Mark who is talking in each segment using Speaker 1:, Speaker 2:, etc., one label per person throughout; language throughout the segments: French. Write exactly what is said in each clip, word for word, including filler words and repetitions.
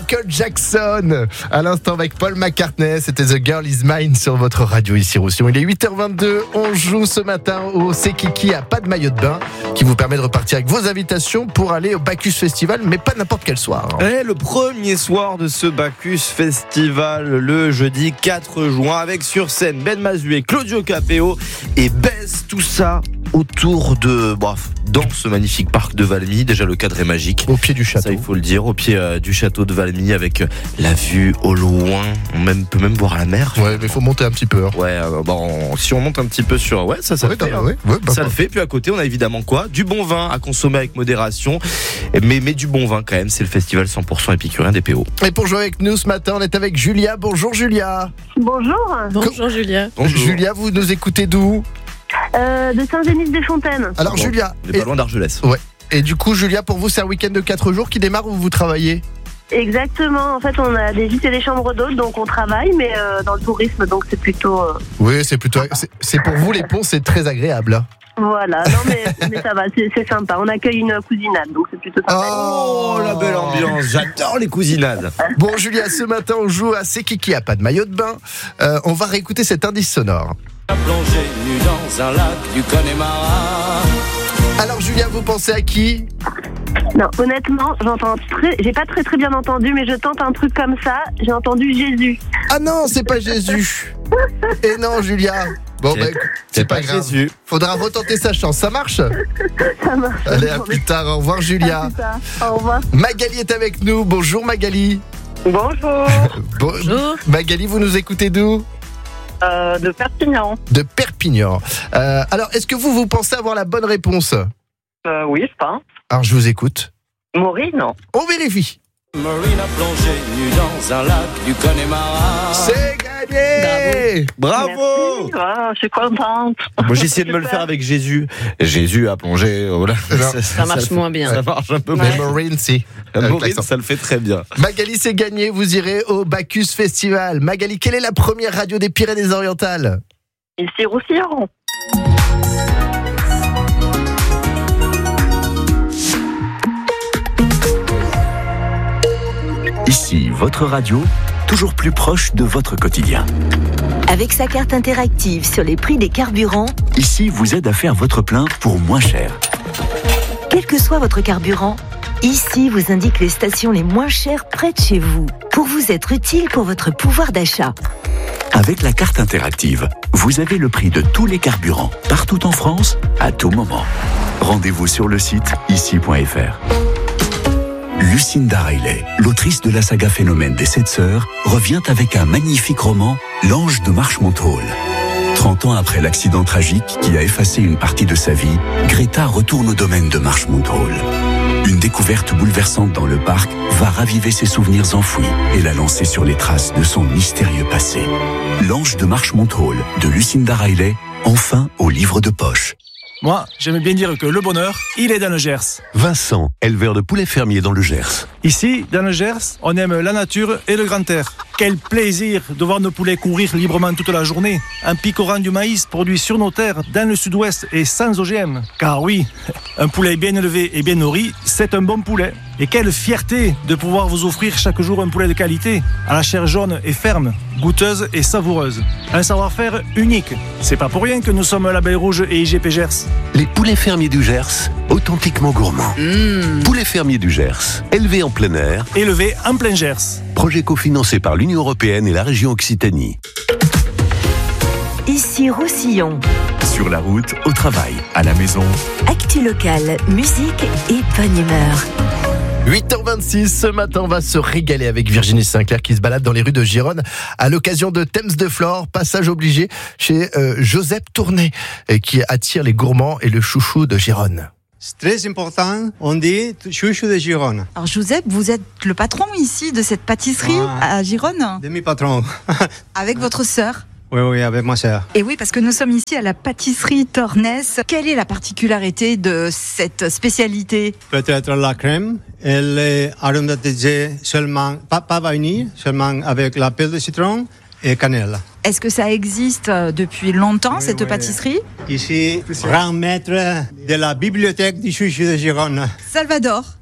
Speaker 1: Michael Jackson. À l'instant avec Paul McCartney, c'était The Girl Is Mine sur votre radio ici Roussillon. Il est huit heures vingt-deux, on joue ce matin au C'est Kiki à pas de maillot de bain qui vous permet de repartir avec vos invitations pour aller au Bacchus Festival, mais pas n'importe quel soir.
Speaker 2: Et le premier soir de ce Bacchus Festival, le jeudi quatre juin, avec sur scène Ben Mazuet, Claudio Capéo et Bez, tout ça autour de, bref, dans ce magnifique parc de Valmy. Déjà le cadre est magique.
Speaker 1: Au pied du château.
Speaker 2: Ça, il faut le dire, au pied euh, du château de Valmy avec euh, la vue au loin. On même, peut même voir la mer.
Speaker 1: Ouais, mais il faut monter un petit peu. Hein.
Speaker 2: Ouais, euh, bon, si on monte un petit peu sur, ouais, ça, ça
Speaker 1: ouais,
Speaker 2: le fait.
Speaker 1: bah,
Speaker 2: Hein.
Speaker 1: ouais, ouais, bah,
Speaker 2: ça
Speaker 1: bah.
Speaker 2: le fait. Puis à côté, on a évidemment quoi ? Du bon vin à consommer avec modération, mais mais du bon vin quand même. C'est le festival cent pour cent épicurien des P O.
Speaker 1: Et pour jouer avec nous ce matin, on est avec Julia. Bonjour Julia.
Speaker 3: Bonjour.
Speaker 4: Bonjour Julia.
Speaker 2: Bonjour.
Speaker 1: Julia, vous nous écoutez d'où ?
Speaker 3: Euh, de Saint-Génis-des-Fontaines.
Speaker 1: Alors
Speaker 2: Bon,
Speaker 1: Julia.
Speaker 2: on est pas loin d'Argelès.
Speaker 1: Ouais. Et du coup, Julia, pour vous, c'est un week-end de quatre jours qui démarre ou vous travaillez ?
Speaker 3: Exactement. En fait, on a des gîtes et des chambres d'hôtes, donc on travaille, mais euh, dans le tourisme, donc c'est plutôt. Euh...
Speaker 1: Oui, c'est plutôt. C'est, c'est pour vous les ponts, c'est très agréable.
Speaker 3: Voilà. Non, mais, mais ça va, c'est, c'est sympa. On accueille une cousinade, donc c'est plutôt sympa.
Speaker 2: Oh, la belle ambiance. J'adore les cousinades.
Speaker 1: Bon, Julia, ce matin, on joue à C'est Kiki à pas de maillot de bain. Euh, on va réécouter cet indice sonore.
Speaker 5: Plongé nu dans un lac du Connemara.
Speaker 1: Alors, Julia, vous pensez à qui ?
Speaker 3: Non, honnêtement, j'entends très, j'ai pas très très bien entendu, mais je tente un truc comme ça. J'ai entendu Jésus.
Speaker 1: Ah non, c'est pas Jésus. Et non, Julia. Bon,
Speaker 2: C'est-
Speaker 1: bah, écoute,
Speaker 2: c'est
Speaker 1: c'est pas
Speaker 2: pas
Speaker 1: grave.
Speaker 2: Jésus.
Speaker 1: Faudra retenter sa chance. Ça marche ?
Speaker 3: Ça marche.
Speaker 1: Allez, à plus tard. Au revoir,
Speaker 3: À
Speaker 1: Julia.
Speaker 3: plus tard. Au revoir.
Speaker 1: Magali est avec nous. Bonjour, Magali.
Speaker 6: Bonjour,
Speaker 1: Bon,
Speaker 4: Bonjour.
Speaker 1: Magali, vous nous écoutez d'où ?
Speaker 6: euh, de Perpignan.
Speaker 1: De Perpignan. Euh, alors, est-ce que vous, vous pensez avoir la bonne réponse ?
Speaker 6: Euh, oui, je pense.
Speaker 1: Alors, je vous écoute.
Speaker 6: Maureen.
Speaker 1: On vérifie.
Speaker 5: Marine a plongé nu dans un lac du Connemara.
Speaker 1: C'est gagné.
Speaker 2: Bravo.
Speaker 6: Merci. Ah, je suis contente.
Speaker 2: Moi, j'ai essayé de me le faire avec Jésus. Jésus a plongé. Voilà.
Speaker 1: Non.
Speaker 4: Ça marche
Speaker 2: le-
Speaker 4: moins bien.
Speaker 2: Ça marche un peu
Speaker 1: Mais
Speaker 2: moins.
Speaker 1: Maureen, si. Avec
Speaker 2: Maureen,
Speaker 1: l'accent.
Speaker 2: ça le fait très bien.
Speaker 1: Magali, c'est gagné. Vous irez au Bacchus Festival. Magali, quelle est la première radio des Pyrénées-Orientales ?
Speaker 6: Ici, Roussillon.
Speaker 7: Ici, votre radio, toujours plus proche de votre quotidien.
Speaker 8: Avec sa carte interactive sur les prix des carburants,
Speaker 7: Ici, vous aide à faire votre plein pour moins cher.
Speaker 8: quel que soit votre carburant, ici vous indique les stations les moins chères près de chez vous, pour vous être utile pour votre pouvoir d'achat.
Speaker 7: Avec la carte interactive, vous avez le prix de tous les carburants, partout en France, à tout moment. Rendez-vous sur le site ici point f r. Lucinda Riley, l'autrice de la saga Phénomène des Sept Sœurs, revient avec un magnifique roman, L'Ange de Marchmont Hall. trente ans après l'accident tragique qui a effacé une partie de sa vie, Greta retourne au domaine de Marchmont Hall. Une découverte bouleversante dans le parc va raviver ses souvenirs enfouis et la lancer sur les traces de son mystérieux passé. L'Ange de Marchmont Hall de Lucinda Riley, enfin au livre de poche.
Speaker 9: Moi, j'aime bien dire que le bonheur, il est dans le Gers.
Speaker 10: Vincent, éleveur de poulets fermiers dans le Gers.
Speaker 9: Ici, dans le Gers, on aime la nature et le grand air. Quel plaisir de voir nos poulets courir librement toute la journée, en picorant du maïs produit sur nos terres, dans le sud-ouest et sans O G M. Car oui, un poulet bien élevé et bien nourri, c'est un bon poulet. Et quelle fierté de pouvoir vous offrir chaque jour un poulet de qualité, à la chair jaune et ferme, goûteuse et savoureuse. Un savoir-faire unique. C'est pas pour rien que nous sommes Label Rouge et I G P Gers.
Speaker 10: Les poulets fermiers du Gers, authentiquement gourmands.
Speaker 4: Mmh.
Speaker 10: Poulets fermiers du Gers, élevés en plein air.
Speaker 9: Élevé en plein Gers.
Speaker 10: Projet cofinancé par l'Union européenne et la région Occitanie.
Speaker 8: Ici Roussillon,
Speaker 7: Sur la route, au travail, à la maison.
Speaker 8: actu locale, musique et bonne humeur.
Speaker 1: huit heures vingt-six, ce matin, on va se régaler avec Virginie Sinclair qui se balade dans les rues de Gironne à l'occasion de Thames de Flore, passage obligé chez euh, Joseph Tournet, et qui attire les gourmands et le chouchou de Gironne.
Speaker 11: C'est très important, on dit chouchou de Gironne.
Speaker 12: Alors Joseph, vous êtes le patron ici de cette pâtisserie
Speaker 11: Ah.
Speaker 12: à Gironne,
Speaker 11: Demi-patron.
Speaker 12: avec votre sœur.
Speaker 11: Oui, oui, avec ma sœur.
Speaker 12: Et oui, parce que nous sommes ici à la pâtisserie Tornès. Quelle est la particularité de cette spécialité ?
Speaker 11: Peut-être la crème, elle est aromatisée seulement, pas, pas vanille, seulement avec la pelle de citron et cannelle.
Speaker 12: Est-ce que ça existe depuis longtemps,
Speaker 11: Oui,
Speaker 12: cette
Speaker 11: oui.
Speaker 12: pâtisserie ?
Speaker 11: Ici, grand maître de la bibliothèque du chouchou de Gironne.
Speaker 12: Salvador.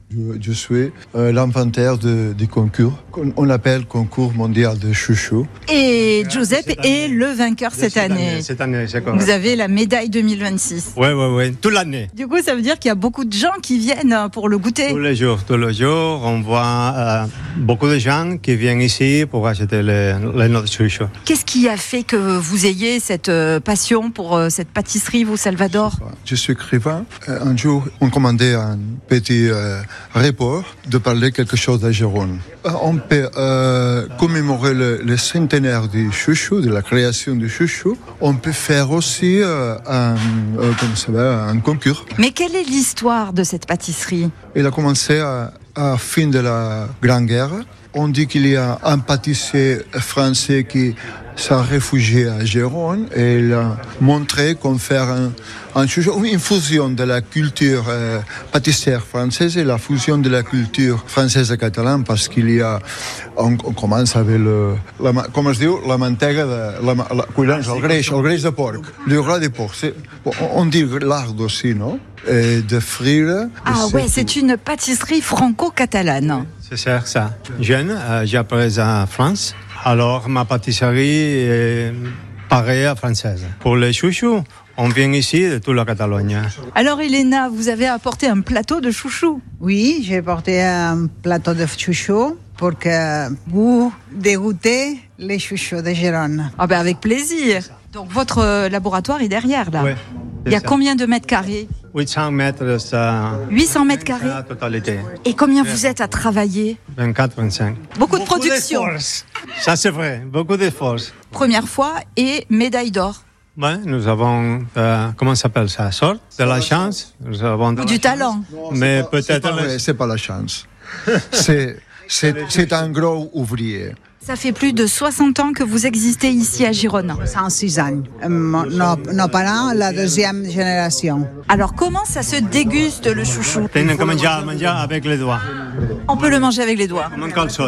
Speaker 4: Je, je suis euh, l'inventaire de, des concours, qu'on appelle concours mondial de chouchou.
Speaker 12: Et Giuseppe est le vainqueur cette,
Speaker 11: cette
Speaker 12: année.
Speaker 11: année. Cette année, c'est correct.
Speaker 12: Vous avez la médaille deux mille vingt-six.
Speaker 11: Oui, oui, oui, toute l'année.
Speaker 12: Du coup, ça veut dire qu'il y a beaucoup de gens qui viennent pour le goûter.
Speaker 11: Tous les jours, tous les jours, on voit euh, beaucoup de gens qui viennent ici pour acheter les, les notre chouchou.
Speaker 12: Qu'est-ce qui a fait que vous ayez cette euh, passion pour euh, cette pâtisserie, vous, Salvador?
Speaker 4: Je suis écrivain. Un jour, on commandait un petit euh, report de parler quelque chose à Gérone. On peut euh, commémorer le, le centenaire du chouchou, de la création du chouchou. On peut faire aussi euh, un, euh, comment ça va, un concours.
Speaker 12: Mais quelle est l'histoire de cette pâtisserie?
Speaker 4: Il a commencé à, à la fin de la Grande Guerre. On dit qu'il y a un pâtissier français qui s'est réfugié à Gérone et il a montré qu'on fait un, un chouchou, une fusion de la culture euh, pâtissière française et la fusion de la culture française et catalane parce qu'il y a, on, on commence avec le, la, comment je dis, la mantega, de, la, la, collons, el greix, el greix de porc, le gras de porc, c'est, on dit lard aussi, non? Et de frire.
Speaker 12: Ah ouais, c'est une pâtisserie franco-catalane.
Speaker 11: C'est ça, ça. Jeune, euh, j'ai appris en France. Alors, ma pâtisserie est pareille à française. Pour les chouchous, on vient ici de toute la Catalogne.
Speaker 12: Alors, Elena, vous avez apporté un plateau de chouchous.
Speaker 13: Oui, j'ai apporté un plateau de chouchous pour que vous dégoûtez les chouchous de Gérone.
Speaker 12: Ah ben avec plaisir. Donc, votre laboratoire est derrière, là.
Speaker 11: Oui.
Speaker 12: Il y a combien de mètres carrés?
Speaker 11: huit cents mètres, ça...
Speaker 12: huit cents mètres carrés?
Speaker 11: La totalité.
Speaker 12: Et combien vous êtes à travailler?
Speaker 11: vingt-quatre vingt-cinq.
Speaker 12: Beaucoup de production.
Speaker 11: Ça, c'est vrai. Beaucoup d'efforts.
Speaker 12: Première fois et médaille d'or.
Speaker 11: Ouais, nous avons, euh, comment ça s'appelle ça? Sorte de la chance. Nous avons de
Speaker 12: Ou du talent.
Speaker 11: Mais peut-être...
Speaker 4: C'est pas, c'est pas la chance. c'est, c'est, c'est un gros ouvrier.
Speaker 12: Ça fait plus de soixante ans que vous existez ici à Gérone.
Speaker 13: cent six ans. Nos, nos parents, la deuxième génération.
Speaker 12: Alors, comment ça se déguste le chouchou?
Speaker 11: On peut manger, manger avec les doigts.
Speaker 12: On peut le manger avec les doigts.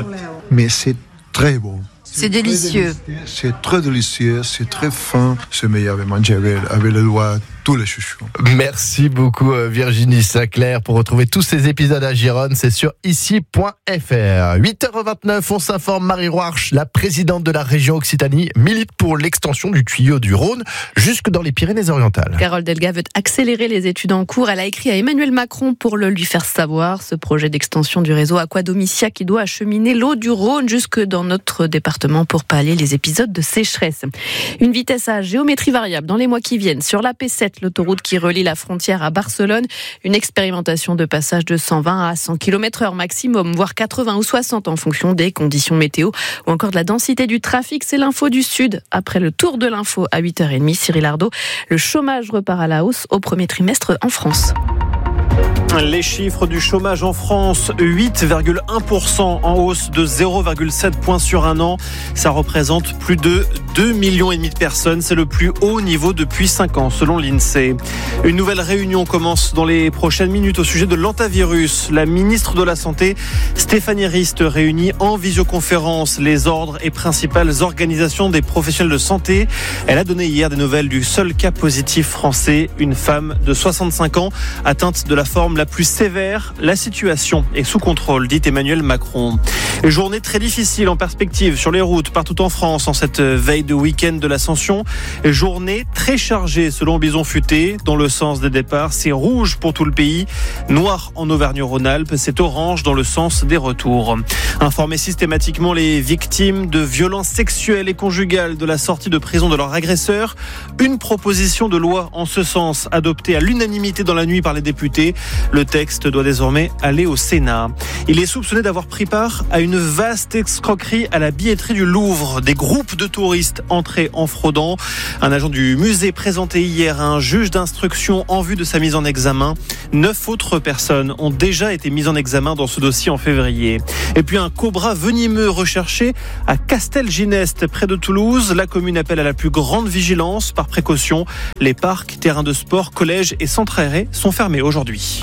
Speaker 4: Mais c'est très bon.
Speaker 12: C'est délicieux.
Speaker 4: C'est très délicieux, c'est très fin. C'est meilleur de manger avec, avec les doigts tous les chouchous.
Speaker 1: Merci beaucoup Virginie Sinclair. Pour retrouver tous ces épisodes à Gérone, c'est sur ici point f r. huit heures vingt-neuf, on s'informe. Marie Roarch, la présidente de la région Occitanie, milite pour l'extension du tuyau du Rhône jusque dans les Pyrénées-Orientales.
Speaker 14: Carole Delga veut accélérer les études en cours. Elle a écrit à Emmanuel Macron pour le lui faire savoir. Ce projet d'extension du réseau Aquadomicia qui doit acheminer l'eau du Rhône jusque dans notre département pour pallier les épisodes de sécheresse. Une vitesse à géométrie variable dans les mois qui viennent sur l'A P sept, l'autoroute qui relie la frontière à Barcelone. Une expérimentation de passage de cent vingt à cent kilomètres heure maximum, voire quatre-vingts ou soixante en fonction des conditions météo ou encore de la densité du trafic. C'est l'info du Sud. Après le tour de l'info à huit heures trente, Cyril Ardo, le chômage repart à la hausse au premier trimestre en France.
Speaker 15: Les chiffres du chômage en France, huit virgule un pour cent en hausse de zéro virgule sept points sur un an. Ça représente plus de deux millions et demi de personnes. C'est le plus haut niveau depuis cinq ans, selon l'INSEE. Une nouvelle réunion commence dans les prochaines minutes au sujet de l'hantavirus. La ministre de la Santé, Stéphanie Rist, réunit en visioconférence les ordres et principales organisations des professionnels de santé. Elle a donné hier des nouvelles du seul cas positif français, une femme de soixante-cinq ans atteinte de la forme la plus sévère. La situation est sous contrôle, dit Emmanuel Macron. Journée très difficile en perspective sur les routes partout en France en cette veille de week-end de l'Ascension. Journée très chargée selon Bison Futé. Dans le sens des départs, c'est rouge pour tout le pays. Noir en Auvergne-Rhône-Alpes, c'est orange dans le sens des retours. Informer systématiquement les victimes de violences sexuelles et conjugales de la sortie de prison de leur agresseur. Une proposition de loi en ce sens adoptée à l'unanimité dans la nuit par les députés. Le texte doit désormais aller au Sénat. Il est soupçonné d'avoir pris part à une vaste escroquerie à la billetterie du Louvre. Des groupes de touristes entrés en fraudant. Un agent du musée présenté hier à un juge d'instruction en vue de sa mise en examen. Neuf autres personnes ont déjà été mises en examen dans ce dossier en février. Et puis un cobra venimeux recherché à Castelginest, près de Toulouse. La commune appelle à la plus grande vigilance. Par précaution, les parcs, terrains de sport, collèges et centres aérés sont fermés aujourd'hui.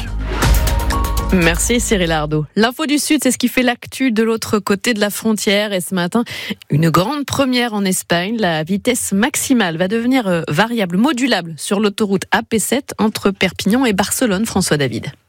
Speaker 14: Merci Cyril Ardo. L'info du Sud, c'est ce qui fait l'actu de l'autre côté de la frontière. Et ce matin, une grande première en Espagne. La vitesse maximale va devenir variable, modulable sur l'autoroute A P sept entre Perpignan et Barcelone. François David.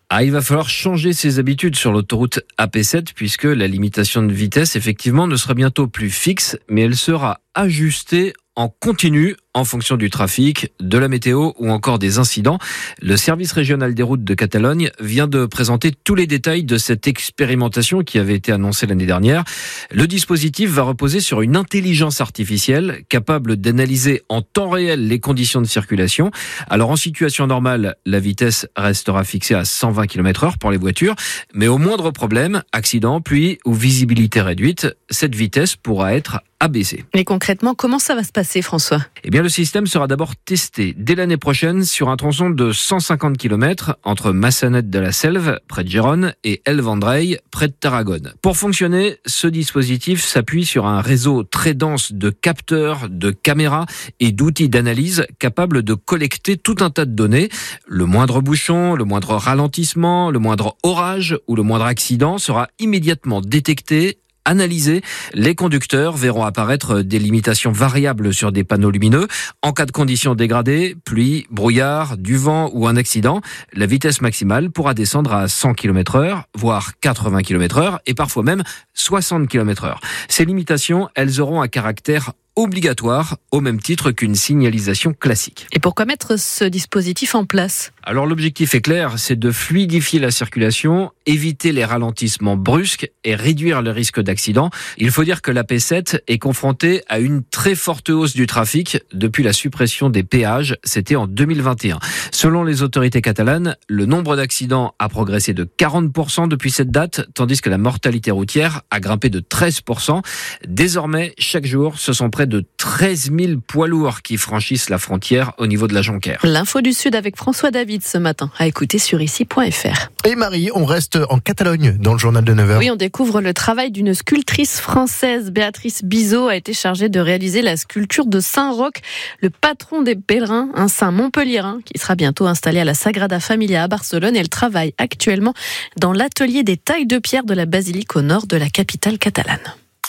Speaker 16: Ah, il va falloir changer ses habitudes sur l'autoroute A P sept puisque la limitation de vitesse, effectivement, ne sera bientôt plus fixe, mais elle sera ajustée en continu en fonction du trafic, de la météo ou encore des incidents. Le service régional des routes de Catalogne vient de présenter tous les détails de cette expérimentation qui avait été annoncée l'année dernière. Le dispositif va reposer sur une intelligence artificielle capable d'analyser en temps réel les conditions de circulation. Alors en situation normale, la vitesse restera fixée à cent vingt kilomètres heure pour les voitures, mais au moindre problème, accident, pluie ou visibilité réduite, cette vitesse pourra être abaissée.
Speaker 14: Mais concrètement, comment ça va se passer, François ?
Speaker 16: Eh bien, le système sera d'abord testé dès l'année prochaine sur un tronçon de cent cinquante kilomètres entre Massanet de la Selve, près de Gérone, et El Vendrell, près de Tarragone. Pour fonctionner, ce dispositif s'appuie sur un réseau très dense de capteurs, de caméras et d'outils d'analyse capables de collecter tout un tas de données. Le moindre bouchon, le moindre ralentissement, le moindre orage ou le moindre accident sera immédiatement détecté, analysés, les conducteurs verront apparaître des limitations variables sur des panneaux lumineux. En cas de conditions dégradées, pluie, brouillard, du vent ou un accident, la vitesse maximale pourra descendre à cent kilomètres heure, voire quatre-vingts kilomètres heure et parfois même soixante kilomètres heure. Ces limitations, elles auront un caractère obligatoire au même titre qu'une signalisation classique.
Speaker 14: Et pourquoi mettre ce dispositif en place ?
Speaker 16: Alors l'objectif est clair, c'est de fluidifier la circulation, éviter les ralentissements brusques et réduire le risque d'accident. Il faut dire que l'A P sept est confrontée à une très forte hausse du trafic depuis la suppression des péages, c'était en deux mille vingt et un. Selon les autorités catalanes, le nombre d'accidents a progressé de quarante pour cent depuis cette date, tandis que la mortalité routière a grimpé de treize pour cent. Désormais, chaque jour, ce sont près de treize mille poids lourds qui franchissent la frontière au niveau de la Jonquère.
Speaker 14: L'info du Sud avec François David ce matin, à écouter sur ici point f r.
Speaker 1: Et Marie, on reste en Catalogne dans le journal de neuf heures.
Speaker 14: Oui, on découvre le travail d'une sculptrice française. Béatrice Bizot a été chargée de réaliser la sculpture de Saint-Roch, le patron des pèlerins, un saint montpelliérain qui sera bientôt installé à la Sagrada Familia à Barcelone. Elle travaille actuellement dans l'atelier des tailles de pierre de la basilique au nord de la capitale catalane.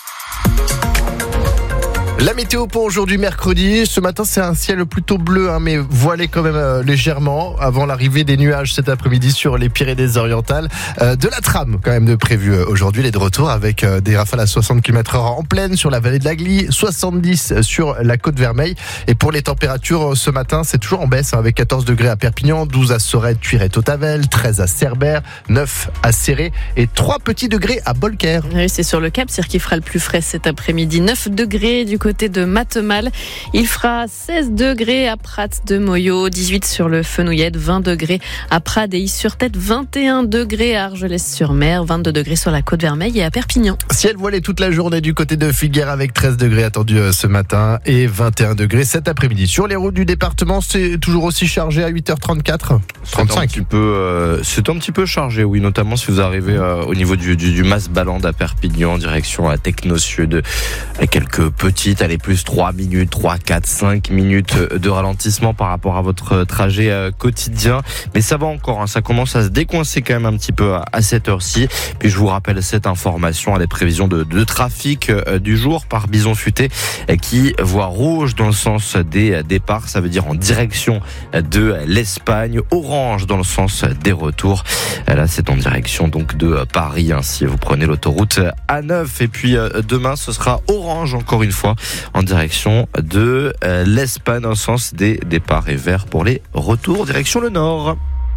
Speaker 1: La météo pour aujourd'hui mercredi, ce matin c'est un ciel plutôt bleu hein, mais voilé quand même euh, légèrement avant l'arrivée des nuages cet après-midi sur les Pyrénées-Orientales. Euh, de la trame quand même de prévu euh, aujourd'hui, les de retour avec euh, des rafales à soixante kilomètres heure en pleine sur la vallée de la Glie, soixante-dix sur la Côte Vermeille. Et pour les températures euh, ce matin c'est toujours en baisse hein, avec quatorze degrés à Perpignan, douze à Sorède, Tuiret, Tavel, treize à Cerbère, neuf à Céré et trois petits degrés à Bolquer.
Speaker 14: Oui, c'est sur le Cap Cirque qui fera le plus frais cet après-midi, neuf degrés du côté côté de Matemal. Il fera seize degrés à Prat de Moyo, dix-huit sur le Fenouillette, vingt degrés à Pradéis-sur-Tête, vingt et un degrés à Argelès-sur-Mer, vingt-deux degrés sur la Côte Vermeille et à Perpignan.
Speaker 1: Ciel voilé toute la journée du côté de Figueres avec treize degrés attendus ce matin et vingt et un degrés cet après-midi. Sur les routes du département, c'est toujours aussi chargé à huit heures trente-quatre, trente-cinq.
Speaker 2: C'est un petit peu, euh, c'est un petit peu chargé, oui, notamment si vous arrivez euh, au niveau du, du, du Mas-Balande à Perpignan, en direction à Techno-Sud, avec quelques petites, allez, plus trois minutes, trois, quatre, cinq minutes de ralentissement par rapport à votre trajet euh, quotidien. Mais ça va encore, hein, ça commence à se décoincer quand même un petit peu à, à cette heure-ci. Puis je vous rappelle cette information, à les prévisions de, de trafic euh, du jour par Bison Futé euh, qui voit rouge dans le sens des départs, ça veut dire en direction de l'Espagne, orange dans le sens des retours. Là, c'est en direction donc de Paris, hein, si vous prenez l'autoroute A neuf. Et puis euh, demain, ce sera orange encore une fois en direction de euh, l'Espagne dans le sens des départs et vert pour les retours direction le nord.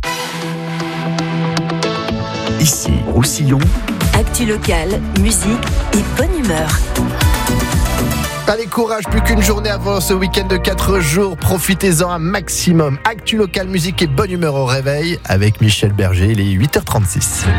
Speaker 7: Ici, Roussillon.
Speaker 8: Actu locale, musique et bonne humeur.
Speaker 1: Allez, courage, plus qu'une journée avant ce week-end de quatre jours. Profitez-en un maximum. Actu local, musique et bonne humeur au réveil avec Michel Berger. Il est huit heures trente-six.